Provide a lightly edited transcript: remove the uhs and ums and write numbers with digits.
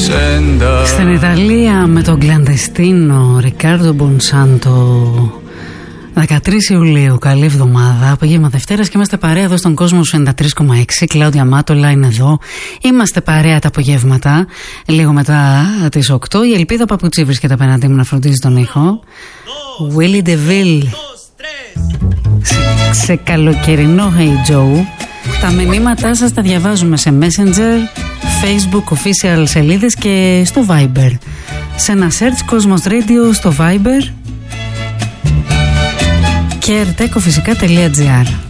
Στην Ιταλία με τον κλαντεστίνο Ρικάρντο Μπονσάντο. 13 Ιουλίου, καλή εβδομάδα, απόγευμα Δευτέρας και είμαστε παρέα εδώ στον κόσμο 93,6. Κλάουδια Μάτολα είναι εδώ. Είμαστε παρέα τα απογεύματα, λίγο μετά τις 8. Η Ελπίδα Παπουτσί βρίσκεται απέναντί μου να φροντίζει τον ήχο. Willy DeVille σε καλοκαιρινό Hey Joe. Τα μηνύματά σας τα διαβάζουμε σε Messenger, Facebook, official σελίδες και στο Viber. Σε ένα search Cosmos Radio στο Viber και rtecofυσικά.gr.